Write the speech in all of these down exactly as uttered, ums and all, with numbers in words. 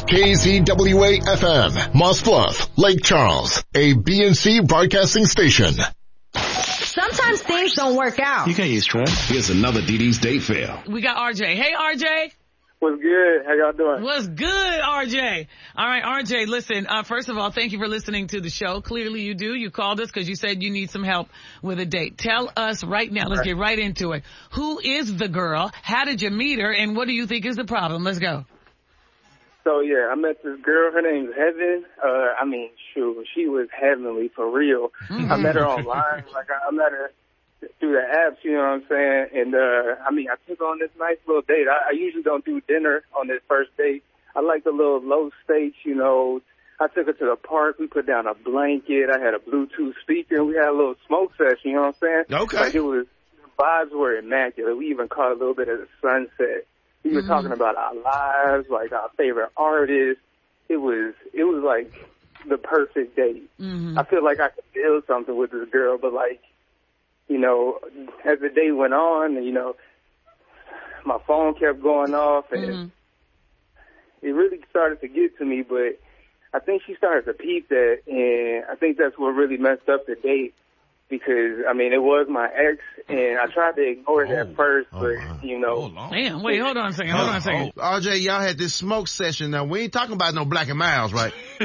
K Z W A F M, Moss Bluff, Lake Charles, a B N C broadcasting station. Sometimes things don't work out. You can't use trust. Here's another D D's date fail. We got R J. Hey, R J. What's good? How y'all doing? What's good, R J? All right, R J, listen, uh, first of all, thank you for listening to the show. Clearly you do. You called us because you said you need some help with a date. Tell us right now. Let's get right into it. Who is the girl? How did you meet her? And what do you think is the problem? Let's go. So, yeah, I met this girl. Her name's Heaven. Uh, I mean, shoot, she was heavenly for real. Mm-hmm. I met her online. Like, I, I met her through the apps, you know what I'm saying? And, uh, I mean, I took her on this nice little date. I, I usually don't do dinner on this first date. I like the little low stakes, you know. I took her to the park. We put down a blanket. I had a Bluetooth speaker, and we had a little smoke session, you know what I'm saying? Okay. Like, it was, the vibes were immaculate. We even caught a little bit of the sunset. We were mm-hmm. talking about our lives, like our favorite artists. It was, it was like the perfect date. Mm-hmm. I feel like I could build something with this girl, but like, you know, as the day went on, you know, my phone kept going off, and mm-hmm. it really started to get to me, but I think she started to peep that, and I think that's what really messed up the date, because, I mean, it was my ex, and I tried to ignore it oh, at first, but, oh, you know. Oh, damn, wait, hold on a second, hold on a second. Oh, R J, y'all had this smoke session. Now, we ain't talking about no Black and Miles, right? no,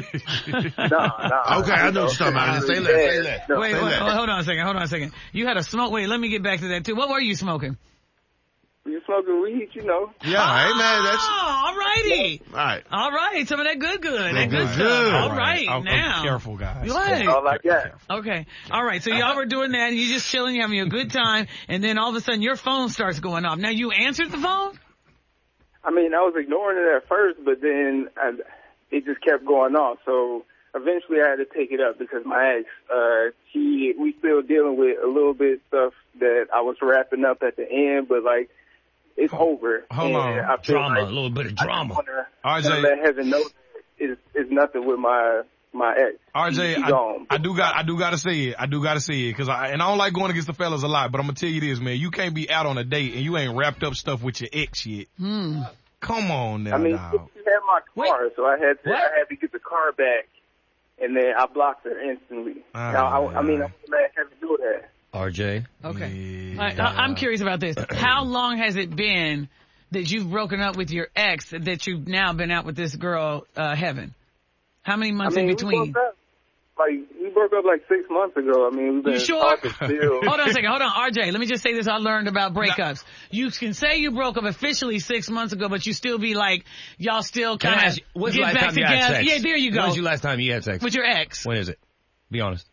no. Okay, I know what you're talking about. Say less, say less. Wait, say wait, less. hold on a second, hold on a second. You had a smoke, wait, let me get back to that, too. What were you smoking? You smoking weed, you know. Yeah, oh, hey, man, that's... Oh, all righty. All right. All right, some of that good good. That, that good, good stuff. Good. All right, right. now. I'm careful, guys. What? All like that. Okay. All right, so y'all were doing that, and you just chilling, having a good time, and then all of a sudden your phone starts going off. Now, you answered the phone? I mean, I was ignoring it at first, but then I, it just kept going off, so... Eventually, I had to take it up because my ex, uh, she, we still dealing with a little bit stuff that I was wrapping up at the end, but like, it's over. Hold and on. I feel Drama, like a little bit of drama. I just want to let Heaven know it's, it's nothing with my, my ex. R J, she, I, I do got, I do got to say it. I do got to say it. Cause I, and I don't like going against the fellas a lot, but I'm going to tell you this, man. You can't be out on a date and you ain't wrapped up stuff with your ex yet. Hmm. Come on now, I mean, dog. she had my car, Wait. so I had to, what? I had to get the car back. And then I blocked her instantly. Oh, now, I, I mean, I'm glad I had to do that. R J? Okay. Yeah. I, I, I'm curious about this. How long has it been that you've broken up with your ex that you've now been out with this girl, uh, Heaven? How many months I mean, in between? We broke up, like, we broke up like six months ago. I mean, we've been You sure? talking still. Hold on a second. Hold on, R J. Let me just say this. I learned about breakups. You can say you broke up officially six months ago, but you still be like, y'all still Can I kind ask of you, when's the get last back time you together. had sex? Yeah, there you go. When's your last time you had sex? With your ex. When is it? Be honest.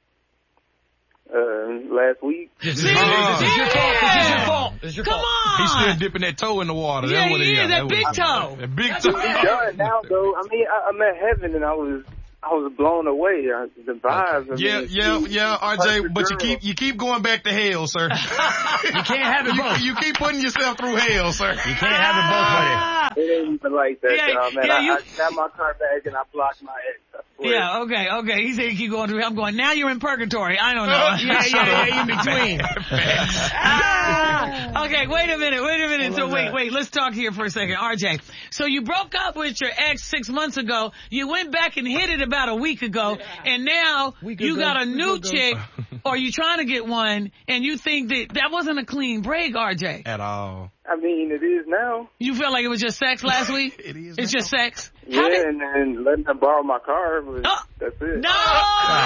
Uh, last week. See? This is your fault. This is your fault. This is your Come fault. on. He's still dipping that toe in the water. Yeah, That's what he he is, got. that That's big what he toe. got. That big That's toe. what It's done now, though. I mean, I, I met Heaven and I was, I was blown away. I, the vibes. I Yeah, mean, yeah, she- yeah, R J, perfect but you girl. keep you keep going back to hell, sir. You can't have it you, both. you keep putting yourself through hell, sir. You can't have it both ways. It ain't even like that, Yeah, y'all, man. yeah, I, you- I got my car back and I blocked my ex. I swear. Yeah, okay, okay. He said keep going through. I'm going, now you're in purgatory. I don't know. Yeah, yeah, yeah, in between. ah, okay, wait a minute, wait a minute. So wait, wait, let's talk here for a second. R J, so you broke up with your ex six months ago. You went back and hit it about a week ago. And now you got a new chick, or you trying to get one, and you think that that wasn't a clean break, R J. At all. I mean, it is now. You felt like it was just sex last week? It is It's now. just sex? Yeah, How did- and then letting them borrow my car, but Oh, that's it. No!